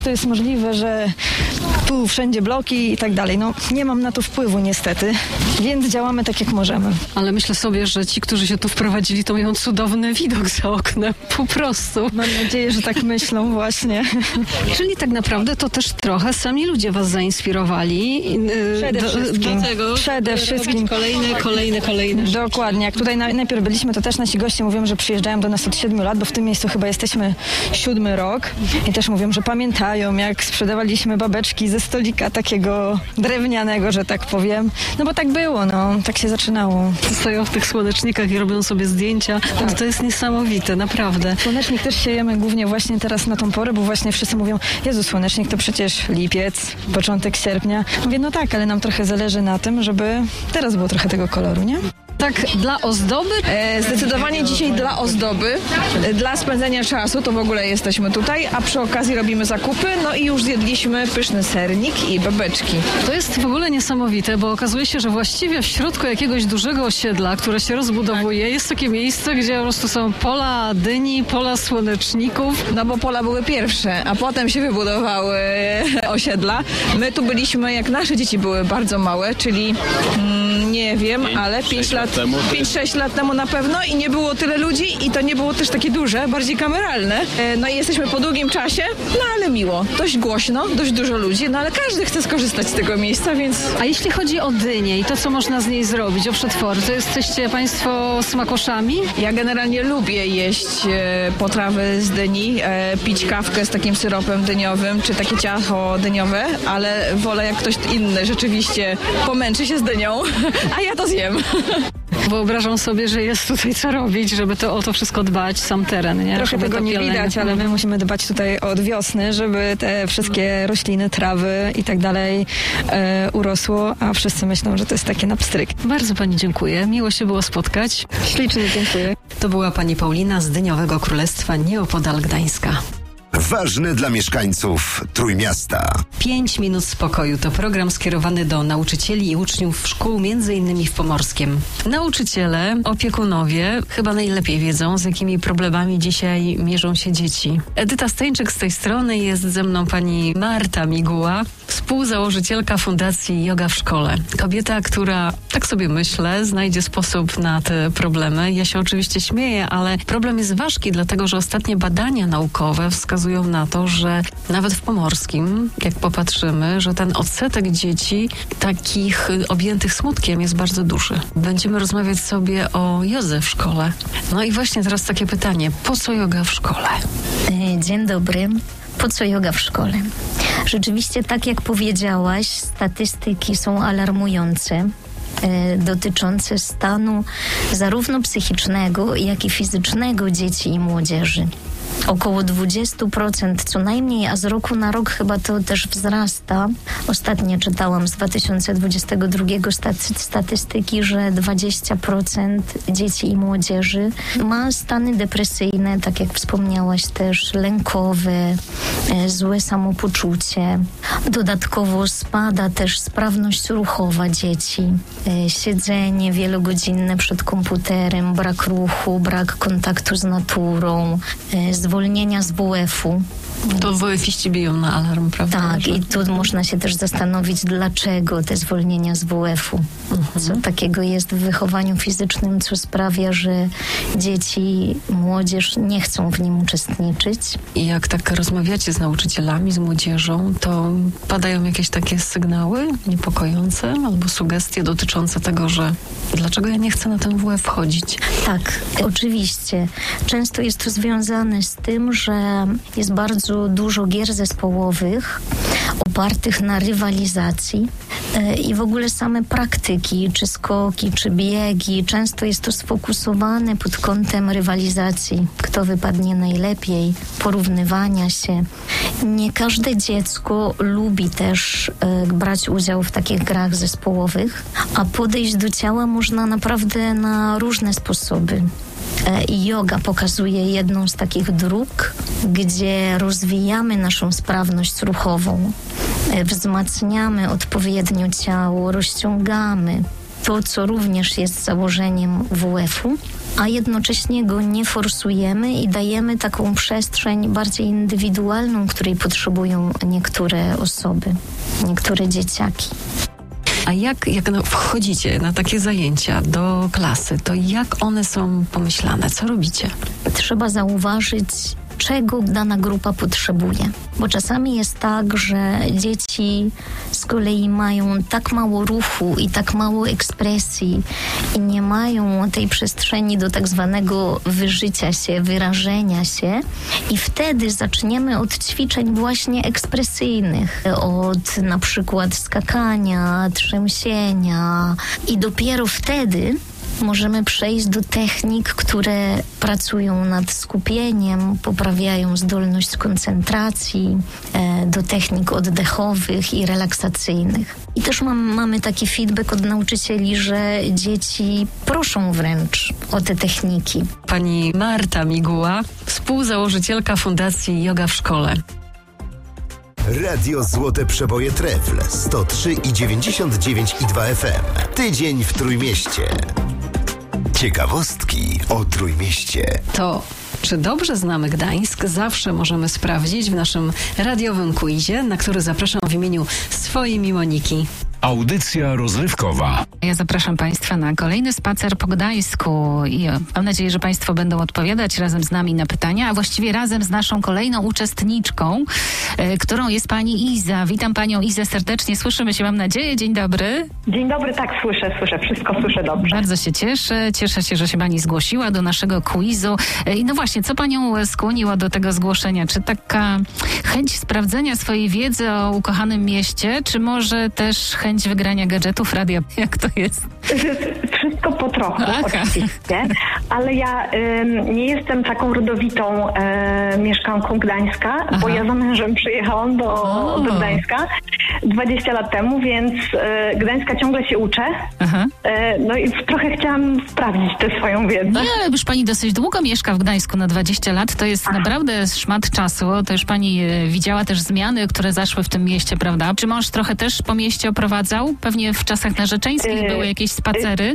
To jest możliwe, że tu wszędzie bloki i tak dalej. No, nie mam na to wpływu niestety, więc działamy tak, jak możemy. Ale myślę sobie, że ci, którzy się tu wprowadzili, to mają cudowny widok za oknem, po prostu. Mam nadzieję, że tak myślą właśnie. Czyli tak naprawdę to też trochę sami ludzie was zainspirowali. Przede wszystkim. Kolejne. Dokładnie. Jak tutaj najpierw byliśmy, to też nasi goście mówią, że przyjeżdżają do nas od 7 lat, bo w tym miejscu chyba jesteśmy 7 rok. I też mówią, że pamiętają, jak sprzedawaliśmy babeczki ze stolika takiego drewnianego, że tak powiem. No bo tak było, no. Tak się zaczynało. Stoją w tych słonecznikach i robią sobie zdjęcia. Tak. No to jest niesamowite, naprawdę. Słonecznik też siejemy głównie właśnie teraz na tą porę, bo właśnie wszyscy mówią, Jezu, słonecznik to przecież lipiec, początek sierpnia. Mówię, no tak, ale nam trochę zależy na tym, żeby teraz było trochę tego koloru, nie? Tak dla ozdoby? Zdecydowanie dzisiaj dla ozdoby, dla spędzenia czasu, to w ogóle jesteśmy tutaj, a przy okazji robimy zakupy, no i już zjedliśmy pyszny sernik i babeczki. To jest w ogóle niesamowite, bo okazuje się, że właściwie w środku jakiegoś dużego osiedla, które się rozbudowuje, jest takie miejsce, gdzie po prostu są pola dyni, pola słoneczników. No bo pola były pierwsze, a potem się wybudowały osiedla. My tu byliśmy, jak nasze dzieci były bardzo małe, czyli nie wiem, ale 5-6 lat temu na pewno i nie było tyle ludzi i to nie było też takie duże, bardziej kameralne. No i jesteśmy po długim czasie, no ale miło. Dość głośno, dość dużo ludzi, no ale każdy chce skorzystać z tego miejsca, więc... A jeśli chodzi o dynię i to, co można z niej zrobić, o przetwory, to jesteście państwo smakoszami? Ja generalnie lubię jeść potrawy z dyni, pić kawkę z takim syropem dyniowym, czy takie ciasto dyniowe, ale wolę jak ktoś inny rzeczywiście pomęczy się z dynią, a ja to zjem. Wyobrażam sobie, że jest tutaj co robić, żeby o to wszystko dbać, sam teren, nie? Trochę żeby tego nie widać, ale my musimy dbać tutaj od wiosny, żeby te wszystkie rośliny, trawy i tak dalej urosło, a wszyscy myślą, że to jest takie na pstryk. Bardzo pani dziękuję. Miło się było spotkać. Ślicznie dziękuję. To była pani Paulina z Dyniowego Królestwa nieopodal Gdańska. Ważne dla mieszkańców Trójmiasta. 5 minut spokoju to program skierowany do nauczycieli i uczniów szkół, m.in. w Pomorskiem. Nauczyciele, opiekunowie chyba najlepiej wiedzą, z jakimi problemami dzisiaj mierzą się dzieci. Edyta Stańczyk z tej strony, jest ze mną pani Marta Miguła, współzałożycielka Fundacji Yoga w Szkole. Kobieta, która, tak sobie myślę, znajdzie sposób na te problemy. Ja się oczywiście śmieję, ale problem jest ważki, dlatego że ostatnie badania naukowe wskazują na to, że nawet w Pomorskim, jak popatrzymy, że ten odsetek dzieci takich objętych smutkiem jest bardzo duży. Będziemy rozmawiać sobie o jodze w szkole. No i właśnie teraz takie pytanie, po co joga w szkole? Dzień dobry. Po co joga w szkole? Rzeczywiście, tak jak powiedziałaś, statystyki są alarmujące, dotyczące stanu zarówno psychicznego, jak i fizycznego dzieci i młodzieży. Około 20% co najmniej, a z roku na rok chyba to też wzrasta. Ostatnio czytałam z 2022 statystyki, że 20% dzieci i młodzieży ma stany depresyjne, tak jak wspomniałaś też, lękowe, złe samopoczucie. Dodatkowo spada też sprawność ruchowa dzieci. Siedzenie wielogodzinne przed komputerem, brak ruchu, brak kontaktu z naturą, zwolnienia z WF-u. To WF-iści biją na alarm, prawda? Tak, i tu można się też zastanowić, dlaczego te zwolnienia z WF-u. Co takiego jest w wychowaniu fizycznym, co sprawia, że dzieci, młodzież nie chcą w nim uczestniczyć. I jak tak rozmawiacie z nauczycielami, z młodzieżą, to padają jakieś takie sygnały niepokojące albo sugestie dotyczące tego, że dlaczego ja nie chcę na ten WF chodzić? Tak, oczywiście. Często jest to związane z tym, że jest bardzo dużo gier zespołowych opartych na rywalizacji i w ogóle same praktyki, czy skoki, czy biegi, często jest to sfokusowane pod kątem rywalizacji, kto wypadnie najlepiej, porównywania się. Nie każde dziecko lubi też brać udział w takich grach zespołowych, a podejść do ciała można naprawdę na różne sposoby. I yoga pokazuje jedną z takich dróg, gdzie rozwijamy naszą sprawność ruchową, wzmacniamy odpowiednio ciało, rozciągamy to, co również jest założeniem WF-u. a jednocześnie go nie forsujemy i dajemy taką przestrzeń bardziej indywidualną, której potrzebują niektóre osoby, niektóre dzieciaki. A jak wchodzicie na takie zajęcia do klasy, to jak one są pomyślane? Co robicie? Trzeba zauważyć, czego dana grupa potrzebuje. Bo czasami jest tak, że dzieci z kolei mają tak mało ruchu i tak mało ekspresji i nie mają tej przestrzeni do tak zwanego wyżycia się, wyrażenia się i wtedy zaczniemy od ćwiczeń właśnie ekspresyjnych, od na przykład skakania, trzęsienia i dopiero wtedy możemy przejść do technik, które pracują nad skupieniem, poprawiają zdolność koncentracji, do technik oddechowych i relaksacyjnych. I też mamy taki feedback od nauczycieli, że dzieci proszą wręcz o te techniki. Pani Marta Miguła, współzałożycielka Fundacji Yoga w Szkole. Radio Złote Przeboje Trefl 103,99,2 FM. Tydzień w Trójmieście. Ciekawostki o Trójmieście. To czy dobrze znamy Gdańsk? Zawsze możemy sprawdzić w naszym radiowym quizie, na który zapraszam w imieniu swojej Moniki. Audycja rozrywkowa. Ja zapraszam Państwa na kolejny spacer po Gdańsku i mam nadzieję, że Państwo będą odpowiadać razem z nami na pytania, a właściwie razem z naszą kolejną uczestniczką, którą jest Pani Iza. Witam Panią Izę serdecznie. Słyszymy się, mam nadzieję. Dzień dobry. Dzień dobry, tak, słyszę. Wszystko słyszę dobrze. Bardzo się cieszę. Cieszę się, że się Pani zgłosiła do naszego quizu. I no właśnie, co Panią skłoniło do tego zgłoszenia? Czy taka chęć sprawdzenia swojej wiedzy o ukochanym mieście, czy może też chęć wygrania gadżetów radia? Jak to jest? Wszystko po trochu, oczywiście, ale ja nie jestem taką rodowitą mieszkanką Gdańska, bo ja za mężem przyjechałam do Gdańska 20 lat temu, więc Gdańska ciągle się uczę. No i trochę chciałam sprawdzić tę swoją wiedzę. No ale już Pani dosyć długo mieszka w Gdańsku, na 20 lat, to jest naprawdę szmat czasu. To już Pani widziała też zmiany, które zaszły w tym mieście, prawda? Czy mąż trochę też po mieście oprowadzał? Pewnie w czasach narzeczeńskich były jakieś spacery?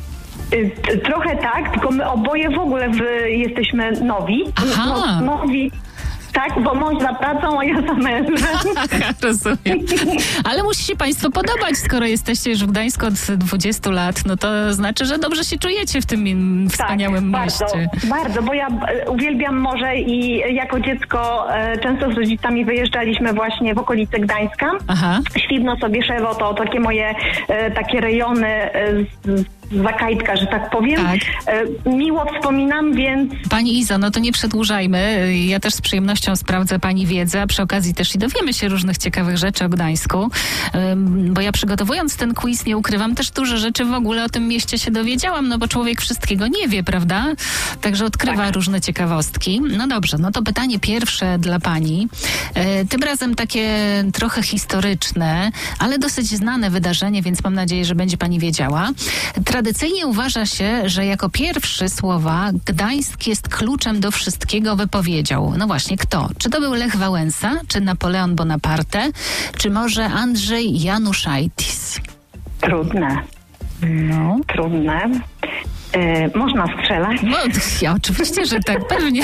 Trochę tak, tylko my oboje w ogóle jesteśmy nowi. Aha. Nowi. Tak, bo mąż za pracą, a ja za mężem. Rozumiem. Ale musi się Państwu podobać, skoro jesteście już w Gdańsku od 20 lat, no to znaczy, że dobrze się czujecie w tym wspaniałym mieście. Bardzo, bo ja uwielbiam morze i jako dziecko często z rodzicami wyjeżdżaliśmy właśnie w okolice Gdańska. Świdno, Sobieszewo to takie moje takie rejony Zakajtka, że tak powiem. Tak. Miło wspominam, więc... Pani Izo, no to nie przedłużajmy. Ja też z przyjemnością sprawdzę Pani wiedzę, a przy okazji też i dowiemy się różnych ciekawych rzeczy o Gdańsku, bo ja przygotowując ten quiz, nie ukrywam, też dużo rzeczy w ogóle o tym mieście się dowiedziałam, no bo człowiek wszystkiego nie wie, prawda? Także odkrywa różne ciekawostki. No dobrze, no to pytanie pierwsze dla Pani. Tym razem takie trochę historyczne, ale dosyć znane wydarzenie, więc mam nadzieję, że będzie Pani wiedziała. Tradycyjnie uważa się, że jako pierwszy słowa Gdańsk jest kluczem do wszystkiego wypowiedział. No właśnie, kto? Czy to był Lech Wałęsa, czy Napoleon Bonaparte, czy może Andrzej Januszajtis? Trudne. No. Trudne. Można strzelać? No, ja oczywiście, że tak, pewnie.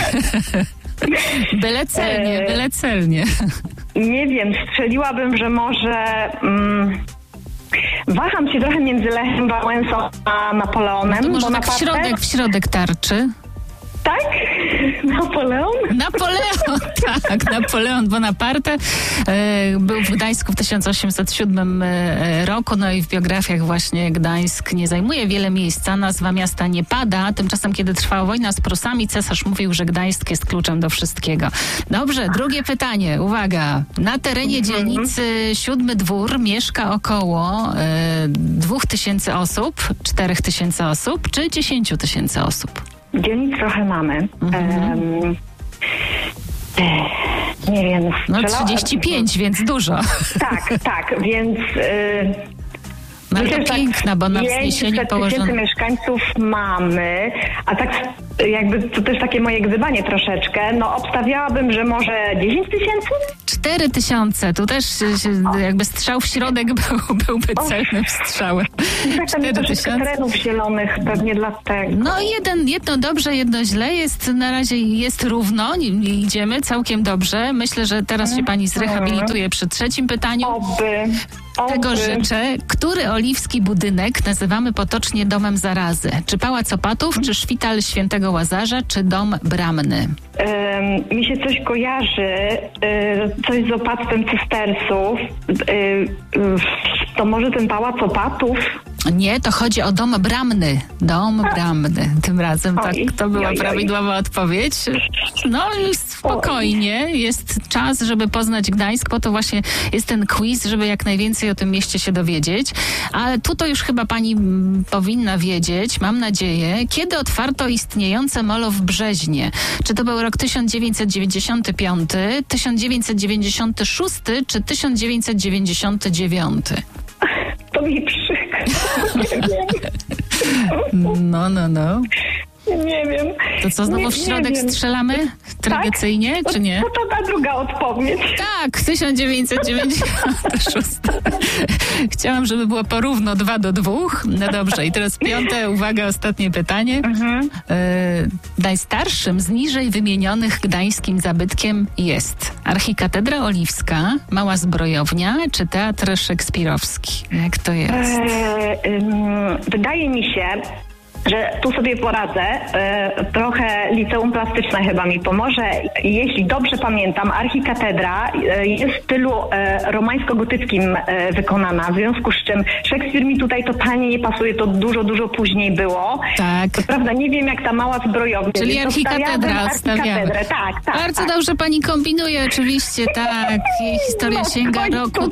Byle celnie. Nie wiem, strzeliłabym, że może... Waham się trochę między Lechem Wałęsą a Napoleonem. No to może tak w środek tarczy? Tak? Napoleon, tak. Napoleon Bonaparte był w Gdańsku w 1807 roku, no i w biografiach właśnie Gdańsk nie zajmuje wiele miejsca, nazwa miasta nie pada, tymczasem kiedy trwała wojna z Prusami, cesarz mówił, że Gdańsk jest kluczem do wszystkiego. Dobrze, drugie pytanie, uwaga. Na terenie dzielnicy Siódmy Dwór mieszka około 2000 osób, 4000 osób czy 10 000 osób? Dzielnic trochę mamy. Nie wiem. No 35, więc dużo. Tak, więc... Bardzo piękna, bo na wzniesieniu położonym... 1000 mieszkańców mamy, a tak jakby to też takie moje gdybanie troszeczkę, no obstawiałabym, że może 10 tysięcy? 4000. Tu też jakby strzał w środek byłby celnym strzałem. Tak, tam jest troszeczkę terenów zielonych, pewnie dlatego. No jedno dobrze, jedno źle. Na razie jest równo, idziemy całkiem dobrze. Myślę, że teraz się pani zrehabilituje przy trzecim pytaniu. Tego życzę. Który oliwski budynek nazywamy potocznie Domem Zarazy? Czy Pałac Opatów, czy Szpital Świętego Łazarza, czy Dom Bramny? Mi się coś kojarzy, coś z opactwem cystersów. To może ten Pałac Opatów? Nie, to chodzi o Dom Bramny. Dom Bramny. Tym razem tak, to była prawidłowa odpowiedź. No i spokojnie, jest czas, żeby poznać Gdańsk, po to właśnie jest ten quiz, żeby jak najwięcej o tym mieście się dowiedzieć. Ale tu to już chyba pani powinna wiedzieć, mam nadzieję, kiedy otwarto istniejące molo w Brzeźnie. Czy to był rok 1995, 1996 czy 1999? To mi przykro. No. Nie wiem. To co, znowu w środek strzelamy? Tradycyjnie, tak? czy nie? To ta druga odpowiedź. Tak, 1996. Chciałam, żeby było porówno 2-2. No dobrze, i teraz piąte, uwaga, ostatnie pytanie. Najstarszym z niżej wymienionych gdańskim zabytkiem jest Archikatedra Oliwska, Mała Zbrojownia czy Teatr Szekspirowski? Jak to jest? Wydaje mi się, że tu sobie poradzę. Trochę liceum plastyczne chyba mi pomoże. Jeśli dobrze pamiętam, archikatedra jest w stylu romańsko-gotyckim wykonana, w związku z czym Szekspir mi tutaj totalnie nie pasuje, to dużo później było. Tak. To prawda, nie wiem jak ta Mała Zbrojownia. Czyli archikatedra odstawiamy. Tak. Bardzo dobrze pani kombinuje, oczywiście, tak. Jej historia sięga roku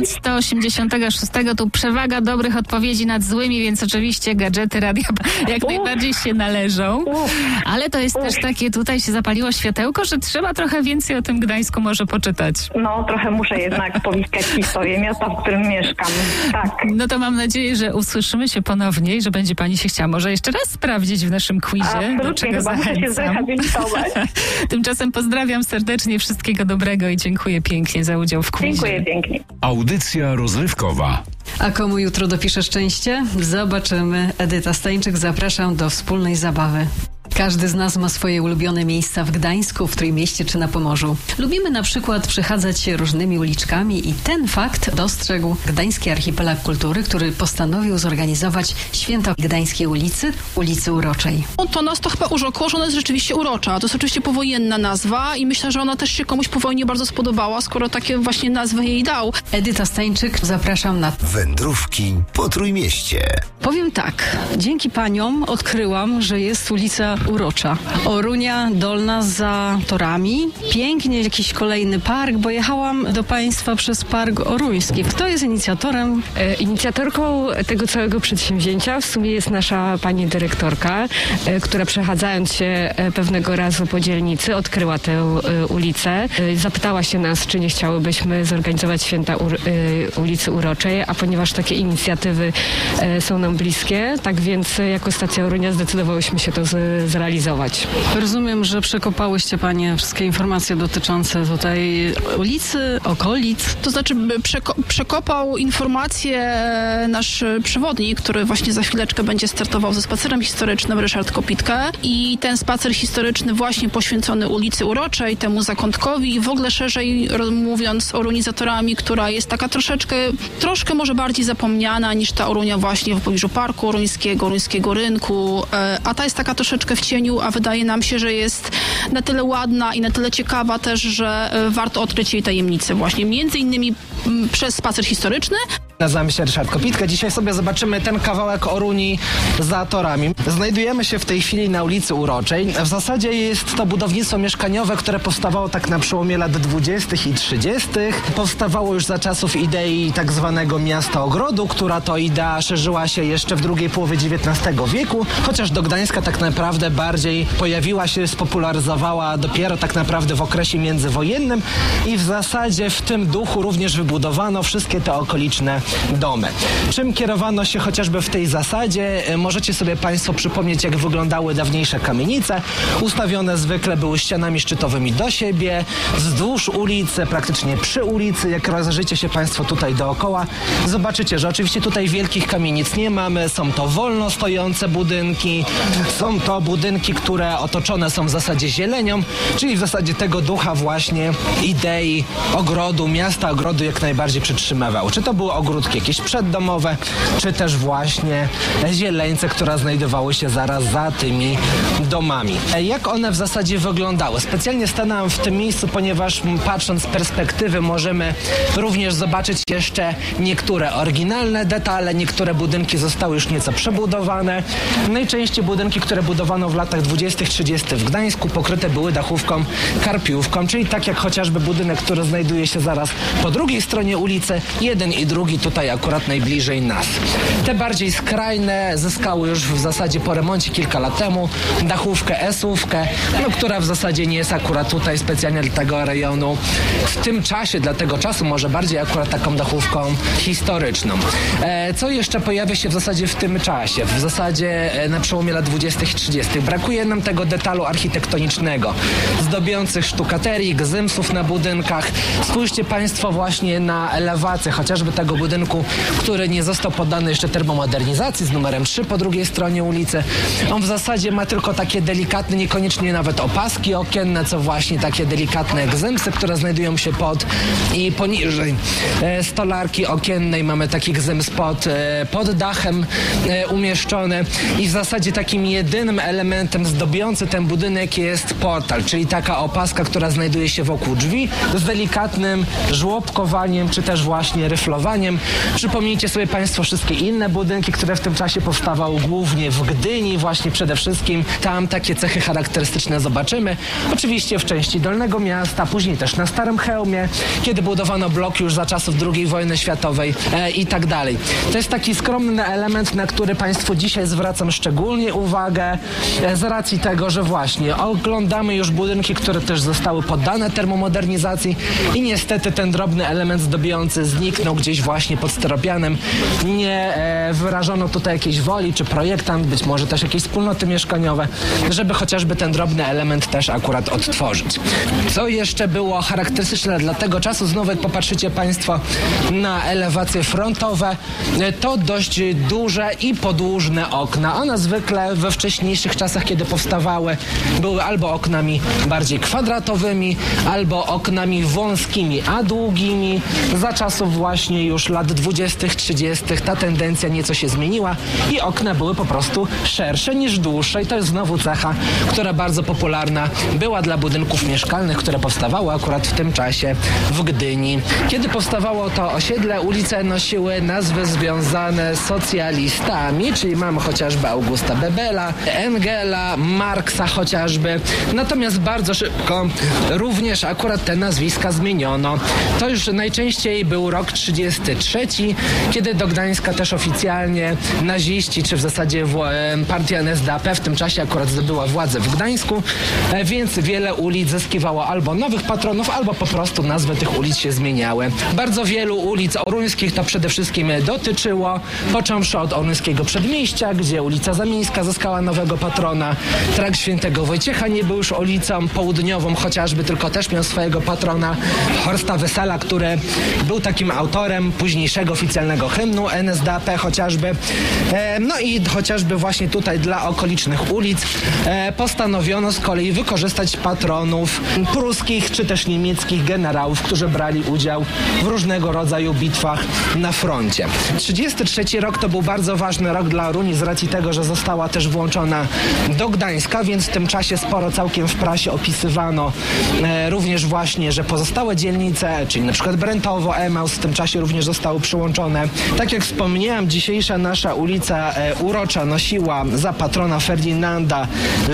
1186. Tu przewaga dobrych odpowiedzi nad złymi, więc oczywiście gadżety radia jak najbardziej się należą. Ale to jest też takie, tutaj się zapaliło światełko, że trzeba trochę więcej o tym Gdańsku może poczytać. No, trochę muszę jednak powiskać historię miasta, w którym mieszkam. Tak. No to mam nadzieję, że usłyszymy się ponownie i że będzie pani się chciała może jeszcze raz sprawdzić w naszym quizie. Absolutnie, do czego chyba muszę się zrehabilitować. Tymczasem pozdrawiam serdecznie, wszystkiego dobrego i dziękuję pięknie za udział w quizie. Dziękuję pięknie. Audycja rozrywkowa. A komu jutro dopisze szczęście? Zobaczymy. Edyta Stańczyk, zapraszam do wspólnej zabawy. Każdy z nas ma swoje ulubione miejsca w Gdańsku, w Trójmieście czy na Pomorzu. Lubimy na przykład przechadzać się różnymi uliczkami i ten fakt dostrzegł Gdański Archipelag Kultury, który postanowił zorganizować święto Gdańskiej ulicy Uroczej. No to nas to chyba urzekło, że ona jest rzeczywiście urocza. To jest oczywiście powojenna nazwa i myślę, że ona też się komuś po wojnie bardzo spodobała, skoro takie właśnie nazwy jej dał. Edyta Stańczyk, zapraszam na Wędrówki po Trójmieście. Powiem tak, dzięki paniom odkryłam, że jest ulica Urocza. Orunia Dolna za torami. Pięknie jakiś kolejny park, bo jechałam do państwa przez Park Oruński. Kto jest inicjatorem? Inicjatorką tego całego przedsięwzięcia w sumie jest nasza pani dyrektorka, która przechadzając się pewnego razu po dzielnicy odkryła tę ulicę. Zapytała się nas, czy nie chciałybyśmy zorganizować święta ulicy Uroczej, a ponieważ takie inicjatywy są nam bliskie, tak więc jako stacja Orunia zdecydowałyśmy się to zrealizować. Rozumiem, że przekopałyście panie wszystkie informacje dotyczące tutaj ulicy, okolic. To znaczy przekopał informacje nasz przewodnik, który właśnie za chwileczkę będzie startował ze spacerem historycznym, Ryszard Kopitka, i ten spacer historyczny właśnie poświęcony ulicy Uroczej, temu zakątkowi i w ogóle szerzej mówiąc Oruni za torami, która jest taka troszkę może bardziej zapomniana niż ta Orunia właśnie w pobliżu Parku Oruńskiego, Oruńskiego Rynku, a ta jest taka troszeczkę w cieniu, a wydaje nam się, że jest na tyle ładna i na tyle ciekawa też, że warto odkryć jej tajemnicę właśnie między innymi przez spacer historyczny. Nazywam się Ryszard Kopitka. Dzisiaj sobie zobaczymy ten kawałek Oruni za torami. Znajdujemy się w tej chwili na ulicy Uroczej. W zasadzie jest to budownictwo mieszkaniowe, które powstawało tak na przełomie lat 20. i 30. Powstawało już za czasów idei tak zwanego miasta ogrodu, która to idea szerzyła się jeszcze w drugiej połowie XIX wieku, chociaż do Gdańska tak naprawdę bardziej pojawiła się, spopularyzowała dopiero tak naprawdę w okresie międzywojennym i w zasadzie w tym duchu również wybudowano wszystkie te okoliczne domy. Czym kierowano się chociażby w tej zasadzie? Możecie sobie Państwo przypomnieć, jak wyglądały dawniejsze kamienice. Ustawione zwykle były ścianami szczytowymi do siebie, wzdłuż ulicy, praktycznie przy ulicy. Jak rozejrzycie się Państwo tutaj dookoła, zobaczycie, że oczywiście tutaj wielkich kamienic nie mamy. Są to wolno stojące budynki, są to budynki, które otoczone są w zasadzie zielenią, czyli w zasadzie tego ducha właśnie idei ogrodu, miasta ogrodu jak najbardziej przytrzymywał. Czy to były ogródki jakieś przeddomowe, czy też właśnie zieleńce, które znajdowały się zaraz za tymi domami. Jak one w zasadzie wyglądały? Specjalnie stanąłem w tym miejscu, ponieważ patrząc z perspektywy możemy również zobaczyć jeszcze niektóre oryginalne detale, niektóre budynki zostały już nieco przebudowane. Najczęściej budynki, które budowano w latach 20-30 w Gdańsku, pokryte były dachówką karpiówką, czyli tak jak chociażby budynek, który znajduje się zaraz po drugiej stronie ulicy, jeden i drugi tutaj akurat najbliżej nas. Te bardziej skrajne zyskały już w zasadzie po remoncie kilka lat temu dachówkę S-ówkę, która w zasadzie nie jest akurat tutaj specjalnie dla tego rejonu w tym czasie, dla tego czasu może bardziej akurat taką dachówką historyczną. Co jeszcze pojawia się w zasadzie w tym czasie? W zasadzie na przełomie lat 20 i 30. Brakuje nam tego detalu architektonicznego, zdobiących sztukaterii, gzymsów na budynkach. Spójrzcie Państwo właśnie na elewację chociażby tego budynku, który nie został poddany jeszcze termomodernizacji z numerem 3 po drugiej stronie ulicy. On w zasadzie ma tylko takie delikatne, niekoniecznie nawet opaski okienne, co właśnie takie delikatne gzymsy, które znajdują się pod i poniżej stolarki okiennej. Mamy taki gzyms pod dachem umieszczony i w zasadzie takim jedynym elementem zdobiący ten budynek jest portal, czyli taka opaska, która znajduje się wokół drzwi z delikatnym żłobkowaniem, czy też właśnie ryflowaniem. Przypomnijcie sobie Państwo wszystkie inne budynki, które w tym czasie powstawały głównie w Gdyni, właśnie przede wszystkim. Tam takie cechy charakterystyczne zobaczymy. Oczywiście w części Dolnego Miasta, później też na Starym Chełmie, kiedy budowano blok już za czasów II wojny światowej i tak dalej. To jest taki skromny element, na który Państwu dzisiaj zwracam szczególnie uwagę z racji tego, że właśnie oglądamy już budynki, które też zostały poddane termomodernizacji i niestety ten drobny element zdobiący zniknął gdzieś właśnie pod styropianem. Nie wyrażono tutaj jakiejś woli, czy projektant, być może też jakieś wspólnoty mieszkaniowe, żeby chociażby ten drobny element też akurat odtworzyć. Co jeszcze było charakterystyczne dla tego czasu, znowu jak popatrzycie Państwo na elewacje frontowe, to dość duże i podłużne okna. One zwykle we wcześniejszych czasach, kiedy powstawały, były albo oknami bardziej kwadratowymi, albo oknami wąskimi, a długimi. Za czasów właśnie już lat 20., 30. ta tendencja nieco się zmieniła i okna były po prostu szersze niż dłuższe i to jest znowu cecha, która bardzo popularna była dla budynków mieszkalnych, które powstawały akurat w tym czasie w Gdyni. Kiedy powstawało to osiedle, ulice nosiły nazwy związane z socjalistami, czyli mamy chociażby Augusta Bebela, Engela, Marksa chociażby. Natomiast bardzo szybko również akurat te nazwiska zmieniono. To już najczęściej był rok 33, kiedy do Gdańska też oficjalnie naziści, czy w zasadzie partia NSDAP w tym czasie akurat zdobyła władzę w Gdańsku, więc wiele ulic zyskiwało albo nowych patronów, albo po prostu nazwy tych ulic się zmieniały. Bardzo wielu ulic oruńskich to przede wszystkim dotyczyło, począwszy od Oruńskiego Przedmieścia, gdzie ulica Zamieńska zyskała nowego patrona. Trakt Świętego Wojciecha nie był już ulicą południową chociażby, tylko też miał swojego patrona. Horsta Wesela, który był takim autorem późniejszego oficjalnego hymnu NSDAP chociażby. No i chociażby właśnie tutaj dla okolicznych ulic postanowiono z kolei wykorzystać patronów pruskich czy też niemieckich generałów, którzy brali udział w różnego rodzaju bitwach na froncie. 33 rok to był bardzo ważny rok dla Oruni z racji tego, że została też włączona do Gdańska, więc w tym czasie sporo całkiem w prasie opisywano również właśnie, że pozostałe dzielnice, czyli na przykład Brętowo, Emaus w tym czasie również zostały przyłączone. Tak jak wspomniałem, dzisiejsza nasza ulica Urocza nosiła za patrona Ferdynanda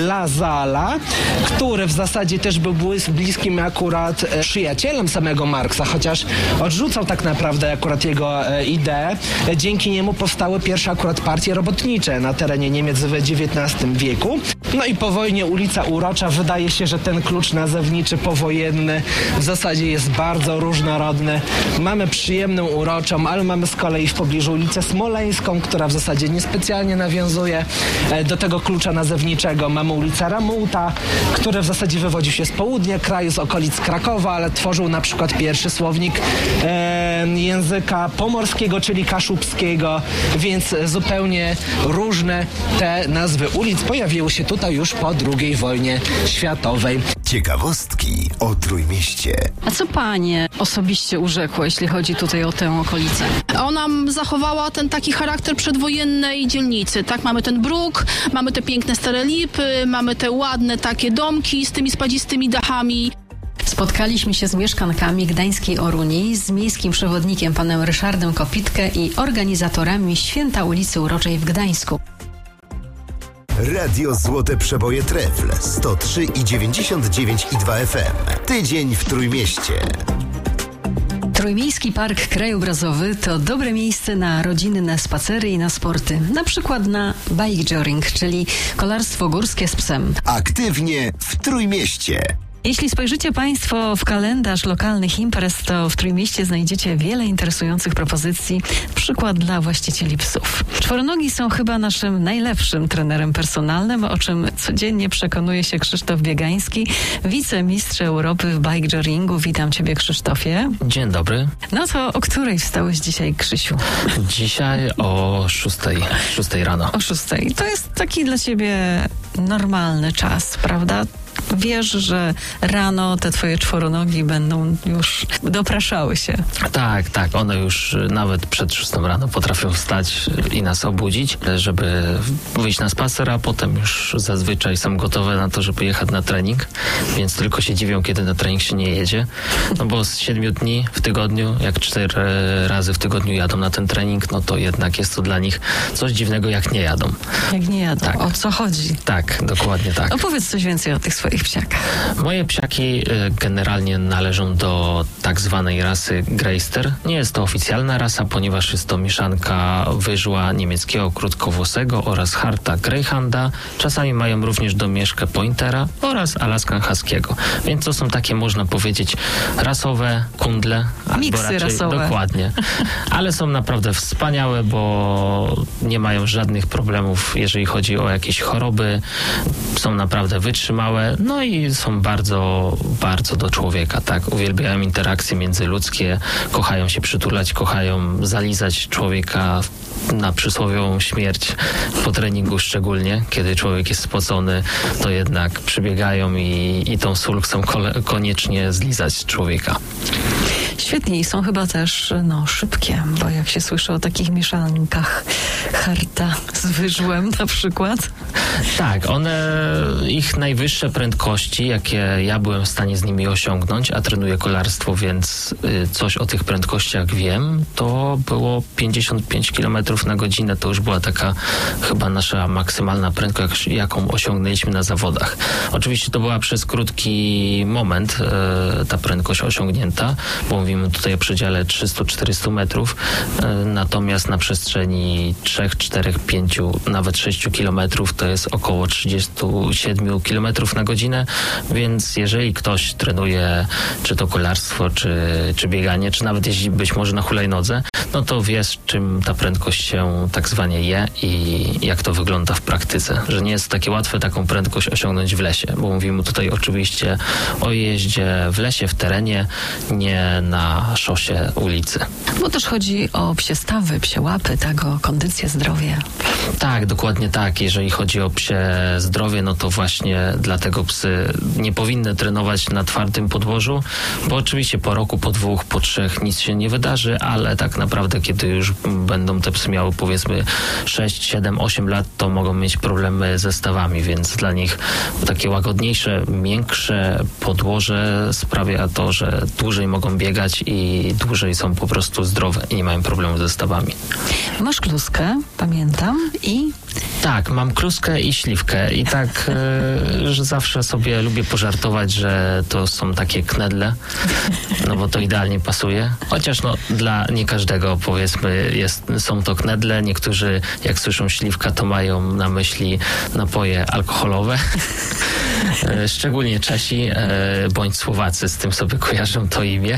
Lazala, który w zasadzie też był bliskim akurat przyjacielem samego Marksa, chociaż odrzucał tak naprawdę akurat jego ideę. Dzięki niemu powstały pierwsze akurat partie robotnicze na terenie Niemiec w XIX wieku. No i po wojnie ulica Urocza, wydaje się, że ten klucz nazewniczy powojenny w zasadzie jest bardzo różnorodny. Mamy przyjemną Uroczą, ale mamy z kolei w pobliżu ulicę Smoleńską, która w zasadzie niespecjalnie nawiązuje do tego klucza nazewniczego. Mamy ulicę Ramuta, który w zasadzie wywodził się z południa kraju, z okolic Krakowa, ale tworzył na przykład pierwszy słownik języka pomorskiego, czyli kaszubskiego, więc zupełnie różne te nazwy ulic pojawiły się tutaj już po II wojnie światowej. Ciekawostki o Trójmieście. A co panie osobiście urzekło, jeśli chodzi tutaj o tę okolicę? Ona zachowała ten taki charakter przedwojennej dzielnicy. Tak, mamy ten bruk, mamy te piękne stare lipy, mamy te ładne takie domki z tymi spadzistymi dachami. Spotkaliśmy się z mieszkankami gdańskiej Oruni, z miejskim przewodnikiem panem Ryszardem Kopitkę i organizatorami Święta ulicy Uroczej w Gdańsku. Radio Złote Przeboje Trefl 103,99,2 FM. Tydzień w Trójmieście. Trójmiejski Park Krajobrazowy to dobre miejsce na rodzinne spacery i na sporty. Na przykład na bikejoring, czyli kolarstwo górskie z psem. Aktywnie w Trójmieście. Jeśli spojrzycie Państwo w kalendarz lokalnych imprez, to w Trójmieście znajdziecie wiele interesujących propozycji, przykład dla właścicieli psów. Czworonogi są chyba naszym najlepszym trenerem personalnym, o czym codziennie przekonuje się Krzysztof Biegański, wicemistrz Europy w bikejoringu. Witam Ciebie, Krzysztofie. Dzień dobry. No to o której wstałeś dzisiaj, Krzysiu? Dzisiaj o 6 rano. O 6. To jest taki dla Ciebie normalny czas, prawda? Wiesz, że rano te twoje czworonogi będą już dopraszały się. Tak, one już nawet przed 6 rano potrafią wstać i nas obudzić, żeby wyjść na spacer, a potem już zazwyczaj są gotowe na to, żeby jechać na trening, więc tylko się dziwią, kiedy na trening się nie jedzie. No bo z 7 dni w tygodniu, jak 4 razy w tygodniu jadą na ten trening, no to jednak jest to dla nich coś dziwnego, jak nie jadą. Jak nie jadą? Tak. O co chodzi? Tak, dokładnie tak. Opowiedz coś więcej o tych swoich psiakach. Moje psiaki generalnie należą do tak zwanej rasy Greister. Nie jest to oficjalna rasa, ponieważ jest to mieszanka wyżła niemieckiego krótkowłosego oraz Harta Greyhounda. Czasami mają również domieszkę Pointera oraz Alaskan Husky'ego. Więc to są takie, można powiedzieć, rasowe kundle. Miksy raczej, rasowe. Dokładnie. Ale są naprawdę wspaniałe, bo nie mają żadnych problemów, jeżeli chodzi o jakieś choroby. Są naprawdę wytrzymałe. No i są bardzo, bardzo do człowieka, tak? Uwielbiają interakcje międzyludzkie, kochają się przytulać, kochają zalizać człowieka na przysłowiową śmierć po treningu szczególnie, kiedy człowiek jest spocony, to jednak przybiegają i tą sól chcą koniecznie zlizać człowieka. Świetnie i są chyba też szybkie, bo jak się słyszy o takich mieszankach Harta z wyżłem na przykład. Tak, ich najwyższe prędkości, jakie ja byłem w stanie z nimi osiągnąć, a trenuję kolarstwo, więc coś o tych prędkościach wiem, to było 55 km na godzinę. To już była taka chyba nasza maksymalna prędkość, jaką osiągnęliśmy na zawodach. Oczywiście to była przez krótki moment ta prędkość osiągnięta, bo mówimy tutaj o przedziale 300-400 metrów, natomiast na przestrzeni 3, 4, 5, nawet 6 kilometrów to jest około 37 km na godzinę, więc jeżeli ktoś trenuje czy to kolarstwo, czy bieganie, czy nawet jeździ być może na hulajnodze, no to wie, z czym ta prędkość się tak zwanie je i jak to wygląda w praktyce, że nie jest takie łatwe taką prędkość osiągnąć w lesie, bo mówimy tutaj oczywiście o jeździe w lesie, w terenie, nie na szosie ulicy. Bo też chodzi o psie stawy, psie łapy, tak, o kondycję, zdrowie. Tak, dokładnie tak. Jeżeli chodzi o psie zdrowie, no to właśnie dlatego psy nie powinny trenować na twardym podłożu, bo oczywiście po roku, po 2, po 3 nic się nie wydarzy, ale tak naprawdę kiedy już będą te psy miały powiedzmy 6, 7, 8 lat, to mogą mieć problemy ze stawami, więc dla nich takie łagodniejsze, miększe podłoże sprawia to, że dłużej mogą biegać i dłużej są po prostu zdrowe i nie mają problemu ze stawami. Masz kluskę, pamiętam, i Tak, mam kruskę i śliwkę i tak, że zawsze sobie lubię pożartować, że to są takie knedle, no bo to idealnie pasuje. Chociaż no dla nie każdego, powiedzmy, są to knedle. Niektórzy jak słyszą śliwka, to mają na myśli napoje alkoholowe. Szczególnie Czesi bądź Słowacy z tym sobie kojarzą to imię.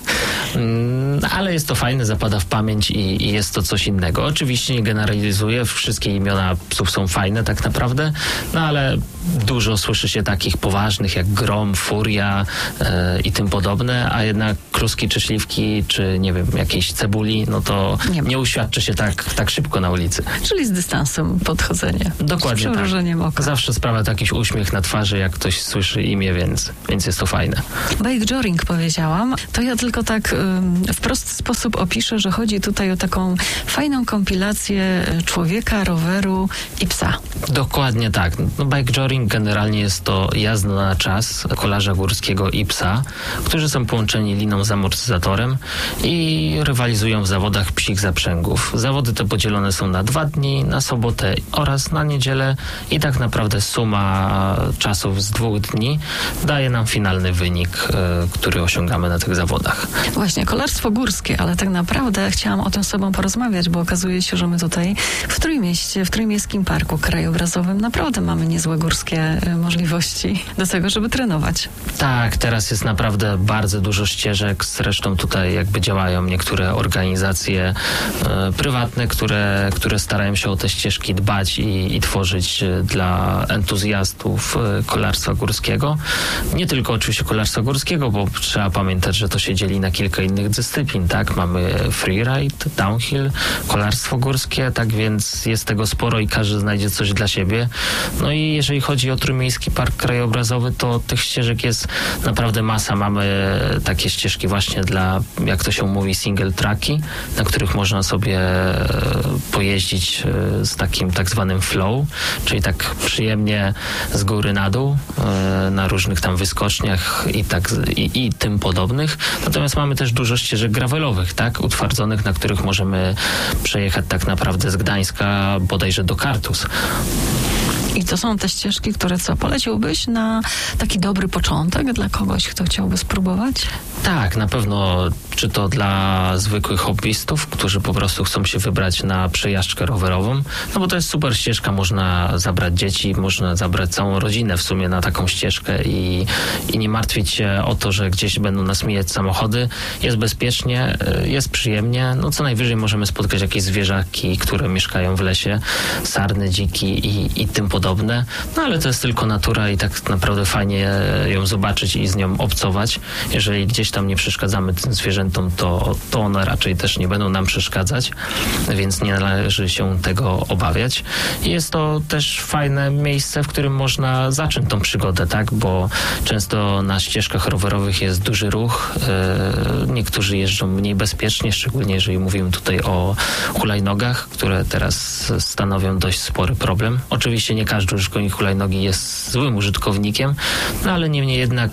Ale jest to fajne, zapada w pamięć i jest to coś innego. Oczywiście nie generalizuję, wszystkie imiona psów są fajne tak naprawdę, no ale dużo słyszy się takich poważnych jak Grom, Furia i tym podobne, a jednak kruski czy śliwki, czy nie wiem, jakiejś cebuli, no to nie uświadczy się tak szybko na ulicy. Czyli z dystansem podchodzenie. Dokładnie z przymrużeniem oka. Zawsze sprawia to jakiś uśmiech na twarzy, jak ktoś słyszy imię, więc jest to fajne. Bike joring powiedziałam, to ja tylko tak w prosty sposób opiszę, że chodzi tutaj o taką fajną kompilację człowieka, roweru i psa. Dokładnie tak. No, bike joring generalnie jest to jazda na czas kolarza górskiego i psa, którzy są połączeni liną z amortyzatorem i rywalizują w zawodach psich zaprzęgów. Zawody te podzielone są na 2 dni, na sobotę oraz na niedzielę i tak naprawdę suma czasów z 2 dni daje nam finalny wynik, który osiągamy na tych zawodach. Właśnie, kolarstwo górskie, ale tak naprawdę chciałam o tym z sobą porozmawiać, bo okazuje się, że my tutaj w Trójmieście, w Trójmiejskim Parku Krajobrazowym naprawdę mamy niezłe górskie możliwości do tego, żeby trenować. Tak, teraz jest naprawdę bardzo dużo ścieżek, zresztą tutaj jakby działają niektóre organizacje prywatne, które starają się o te ścieżki dbać i tworzyć dla entuzjastów kolarstwa górskiego. Nie tylko oczywiście kolarstwa górskiego, bo trzeba pamiętać, że to się dzieli na kilka innych dyscyplin, tak? Mamy freeride, downhill, kolarstwo górskie, tak więc jest tego sporo i każdy znajdzie coś dla siebie. No i jeżeli chodzi o Trójmiejski Park Krajobrazowy, to tych ścieżek jest naprawdę masa. Mamy takie ścieżki właśnie dla, jak to się mówi, single tracki, na których można sobie pojeździć z takim tak zwanym flow, czyli tak przyjemnie z góry na dół, na różnych tam wyskoczniach i tym podobnych. Natomiast mamy też dużo ścieżek gravelowych, tak, utwardzonych, na których możemy przejechać tak naprawdę z Gdańska bodajże do Kartus. I to są te ścieżki, które poleciłbyś na taki dobry początek dla kogoś, kto chciałby spróbować? Tak, na pewno, czy to dla zwykłych hobbystów, którzy po prostu chcą się wybrać na przejażdżkę rowerową, no bo to jest super ścieżka, można zabrać dzieci, można zabrać całą rodzinę w sumie na taką ścieżkę i nie martwić się o to, że gdzieś będą nas mijać samochody. Jest bezpiecznie, jest przyjemnie, no co najwyżej możemy spotkać jakieś zwierzaki, które mieszkają w lesie, sarny, dziki i tym podobne. No ale to jest tylko natura i tak naprawdę fajnie ją zobaczyć i z nią obcować. Jeżeli gdzieś tam nie przeszkadzamy tym zwierzętom, to one raczej też nie będą nam przeszkadzać, więc nie należy się tego obawiać. I jest to też fajne miejsce, w którym można zacząć tą przygodę, tak? Bo często na ścieżkach rowerowych jest duży ruch. Niektórzy jeżdżą mniej bezpiecznie, szczególnie jeżeli mówimy tutaj o hulajnogach, które teraz stanowią dość spory problem. Oczywiście nie każdy użytkownik hulajnogi jest złym użytkownikiem, no ale niemniej jednak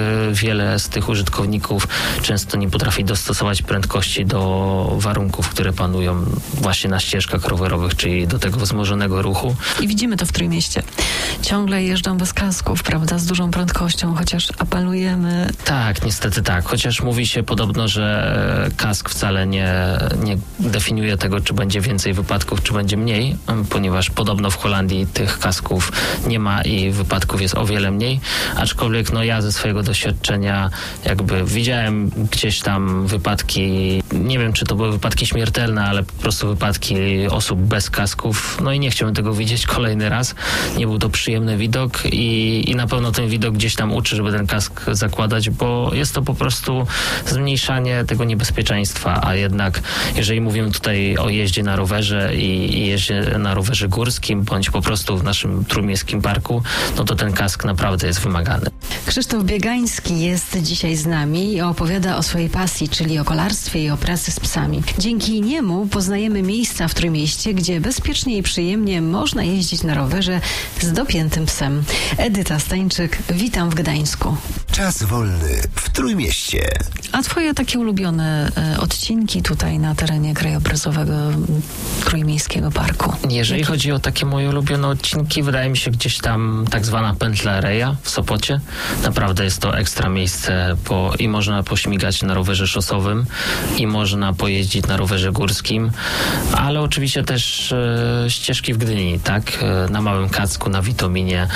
wiele z tych użytkowników często nie potrafi dostosować prędkości do warunków, które panują właśnie na ścieżkach rowerowych, czyli do tego wzmożonego ruchu. I widzimy to w Trójmieście. Ciągle jeżdżą bez kasków, prawda, z dużą prędkością, chociaż apelujemy. Tak, niestety tak. Chociaż mówi się podobno, że kask wcale nie definiuje tego, czy będzie więcej wypadków, czy będzie mniej, ponieważ podobno w Holandii tych kasków nie ma i wypadków jest o wiele mniej, aczkolwiek no ja ze swojego doświadczenia jakby widziałem gdzieś tam wypadki, nie wiem czy to były wypadki śmiertelne, ale po prostu wypadki osób bez kasków, no i nie chciałem tego widzieć kolejny raz. Nie był to przyjemny widok i na pewno ten widok gdzieś tam uczy, żeby ten kask zakładać, bo jest to po prostu zmniejszanie tego niebezpieczeństwa, a jednak jeżeli mówimy tutaj o jeździe na rowerze i jeździe na rowerze górskim, bądź po prostu w naszym Trójmiejskim Parku, no to ten kask naprawdę jest wymagany. Krzysztof Biegański jest dzisiaj z nami i opowiada o swojej pasji, czyli o kolarstwie i o pracy z psami. Dzięki niemu poznajemy miejsca w Trójmieście, gdzie bezpiecznie i przyjemnie można jeździć na rowerze z dopiętym psem. Edyta Stańczyk, witam w Gdańsku. Czas wolny w Trójmieście. A twoje takie ulubione odcinki tutaj na terenie krajobrazowego Trójmiejskiego Parku? Jeżeli chodzi o takie moje ulubione odcinki, wydaje mi się gdzieś tam tak zwana pętla Reja w Sopocie. Naprawdę jest to ekstra miejsce, i można pośmigać na rowerze szosowym i można pojeździć na rowerze górskim, ale oczywiście też ścieżki w Gdyni, tak? Na Małym Kacku, na Witominie,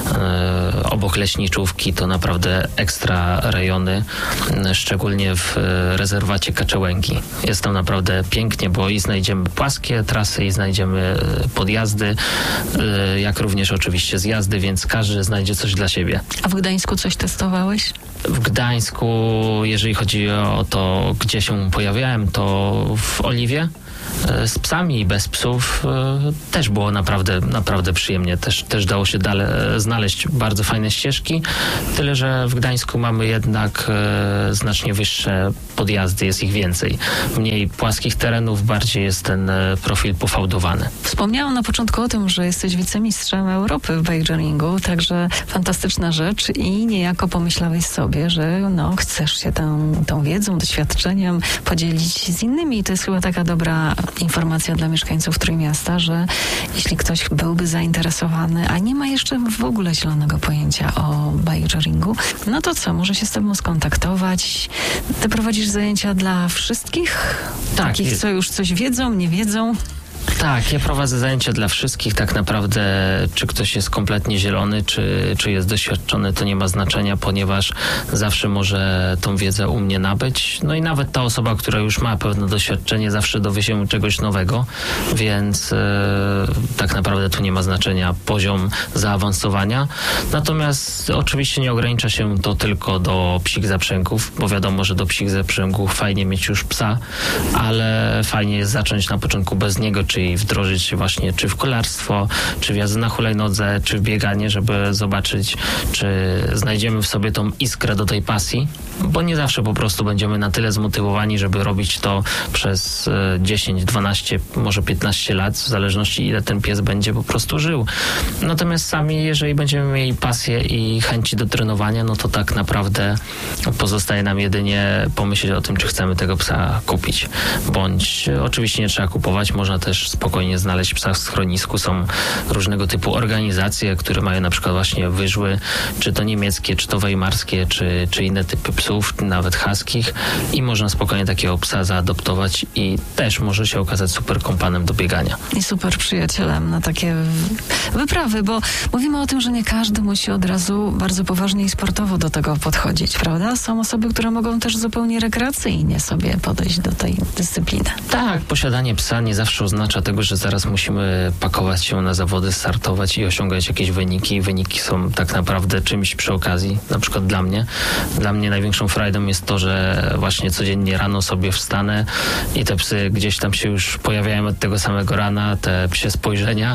obok Leśniczówki, to naprawdę ekstra rejony, szczególnie w rezerwacie Kaczełęgi. Jest tam naprawdę pięknie, bo i znajdziemy płaskie trasy, i znajdziemy podjazdy, jak również oczywiście zjazdy, więc każdy znajdzie coś dla siebie. A w Gdańsku coś testowałeś? W Gdańsku, jeżeli chodzi o to, gdzie się pojawiałem, to w Oliwie. Z psami i bez psów też było naprawdę przyjemnie. Też dało się znaleźć bardzo fajne ścieżki. Tyle, że w Gdańsku mamy jednak znacznie wyższe podjazdy, jest ich więcej. Mniej płaskich terenów, bardziej jest ten profil pofałdowany. Wspomniałam na początku o tym, że jesteś wicemistrzem Europy w bikejourningu, także fantastyczna rzecz i niejako pomyślałeś sobie, że chcesz się tą wiedzą, doświadczeniem podzielić z innymi. I to jest chyba taka dobra informacja dla mieszkańców Trójmiasta, że jeśli ktoś byłby zainteresowany, a nie ma jeszcze w ogóle zielonego pojęcia o bikejourningu, no to co, może się z tobą skontaktować. Ty prowadzisz zajęcia dla wszystkich? Tak. Takich, co już coś wiedzą, nie wiedzą? Tak, ja prowadzę zajęcia dla wszystkich. Tak naprawdę, czy ktoś jest kompletnie zielony, czy jest doświadczony, to nie ma znaczenia, ponieważ zawsze może tą wiedzę u mnie nabyć. No i nawet ta osoba, która już ma pewne doświadczenie, zawsze dowie się czegoś nowego, więc tak naprawdę tu nie ma znaczenia poziom zaawansowania. Natomiast oczywiście nie ogranicza się to tylko do psich zaprzęgów, bo wiadomo, że do psich zaprzęgów fajnie mieć już psa, ale fajnie jest zacząć na początku bez niego, czyli wdrożyć się właśnie czy w kolarstwo, czy w jazdę na hulajnodze, czy w bieganie, żeby zobaczyć, czy znajdziemy w sobie tą iskrę do tej pasji, bo nie zawsze po prostu będziemy na tyle zmotywowani, żeby robić to przez 10, 12, może 15 lat, w zależności ile ten pies będzie po prostu żył. Natomiast sami, jeżeli będziemy mieli pasję i chęci do trenowania, no to tak naprawdę pozostaje nam jedynie pomyśleć o tym, czy chcemy tego psa kupić. Bądź oczywiście nie trzeba kupować, można też spokojnie znaleźć psa w schronisku. Są różnego typu organizacje, które mają na przykład właśnie wyżły, czy to niemieckie, czy to weimarskie, czy inne typy psów, nawet huskich, i można spokojnie takiego psa zaadoptować i też może się okazać super kompanem do biegania. I super przyjacielem na takie wyprawy, bo mówimy o tym, że nie każdy musi od razu bardzo poważnie i sportowo do tego podchodzić, prawda? Są osoby, które mogą też zupełnie rekreacyjnie sobie podejść do tej dyscypliny. Tak, posiadanie psa nie zawsze oznacza tego, że zaraz musimy pakować się na zawody, startować i osiągać jakieś wyniki. Wyniki są tak naprawdę czymś przy okazji, na przykład dla mnie. Dla mnie największą frajdą jest to, że właśnie codziennie rano sobie wstanę i te psy gdzieś tam się już pojawiają od tego samego rana, te psie spojrzenia,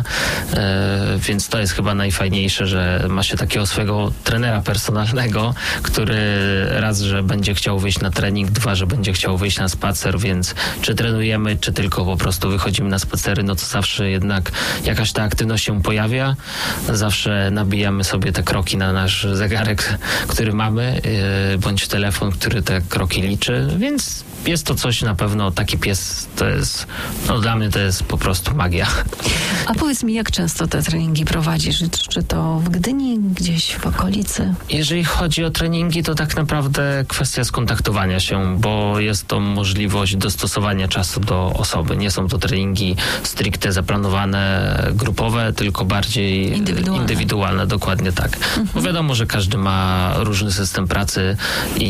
więc to jest chyba najfajniejsze, że ma się takiego swojego trenera personalnego, który raz, że będzie chciał wyjść na trening, dwa, że będzie chciał wyjść na spacer, więc czy trenujemy, czy tylko po prostu wychodzimy na spacery, no to zawsze jednak jakaś ta aktywność się pojawia. Zawsze nabijamy sobie te kroki na nasz zegarek, który mamy, bądź telefon, który te kroki liczy, więc jest to coś na pewno, taki pies to jest, dla mnie to jest po prostu magia. A powiedz mi, jak często te treningi prowadzisz? Czy to w Gdyni, gdzieś w okolicy? Jeżeli chodzi o treningi, to tak naprawdę kwestia skontaktowania się, bo jest to możliwość dostosowania czasu do osoby. Nie są to treningi stricte zaplanowane, grupowe, tylko bardziej indywidualne, dokładnie tak. Bo wiadomo, że każdy ma różny system pracy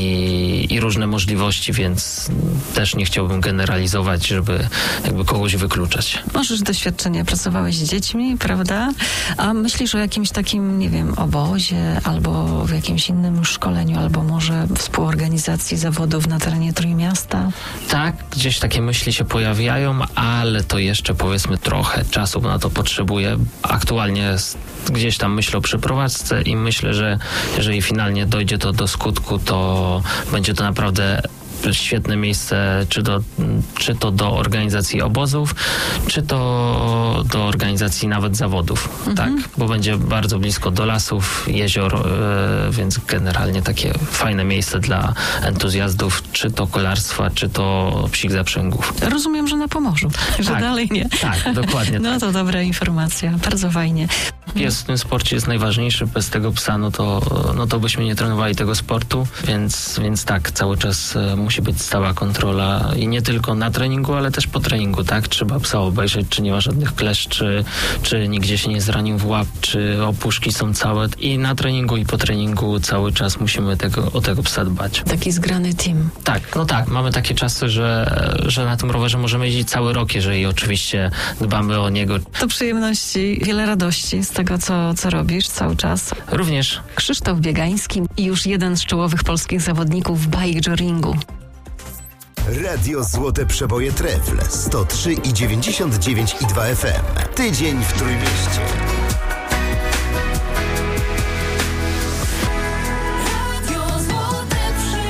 i różne możliwości, więc też nie chciałbym generalizować, żeby jakby kogoś wykluczać. Możesz doświadczenie, pracowałeś z dziećmi, prawda? A myślisz o jakimś takim, nie wiem, obozie albo w jakimś innym szkoleniu, albo może współorganizacji zawodów na terenie Trójmiasta? Tak, gdzieś takie myśli się pojawiają, ale to jeszcze powiedzmy trochę czasu na to potrzebuję. Aktualnie gdzieś tam myślę o przeprowadzce i myślę, że jeżeli finalnie dojdzie to do skutku, to będzie to naprawdę świetne miejsce, czy to do organizacji obozów, czy to do organizacji nawet zawodów, tak? Bo będzie bardzo blisko do lasów, jezior, więc generalnie takie fajne miejsce dla entuzjastów, czy to kolarstwa, czy to psich zaprzęgów. Rozumiem, że na Pomorzu, że dalej nie. Tak, dokładnie. No to dobra informacja, bardzo fajnie. Pies w tym sporcie jest najważniejszy, bez tego psa, no to byśmy nie trenowali tego sportu, więc tak, cały czas musi być stała kontrola i nie tylko na treningu, ale też po treningu, tak? Trzeba psa obejrzeć, czy nie ma żadnych kleszczy, czy nigdzie się nie zranił w łap, czy opuszki są całe. I na treningu, i po treningu cały czas musimy o tego psa dbać. Taki zgrany team. Tak, no tak, mamy takie czasy, że na tym rowerze możemy jeździć cały rok, jeżeli oczywiście dbamy o niego. To przyjemności, wiele radości z tego, co robisz cały czas. Również. Krzysztof Biegański i już jeden z czołowych polskich zawodników w bike joringu. Radio Złote Przeboje Trefl 103,99,2 FM. Tydzień w Trójmieście.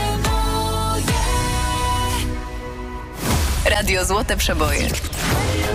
Radio Złote Przeboje.